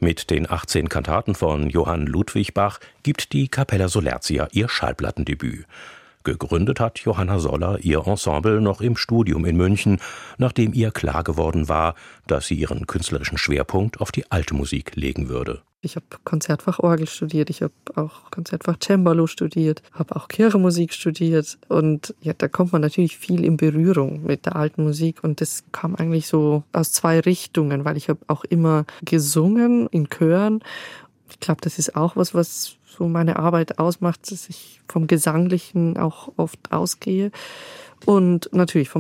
Mit den 18 Kantaten von Johann Ludwig Bach gibt die Capella Solertia ihr Schallplattendebüt. Gegründet hat Johanna Soller ihr Ensemble noch im Studium in München, nachdem ihr klar geworden war, dass sie ihren künstlerischen Schwerpunkt auf die alte Musik legen würde. Ich habe Konzertfach Orgel studiert, ich habe auch Konzertfach Cembalo studiert, habe auch Kirchenmusik studiert und ja, da kommt man natürlich viel in Berührung mit der alten Musik und das kam eigentlich so aus 2 Richtungen, weil ich habe auch immer gesungen in Chören. Ich glaube, das ist auch was so meine Arbeit ausmacht, dass ich vom Gesanglichen auch oft ausgehe und natürlich vom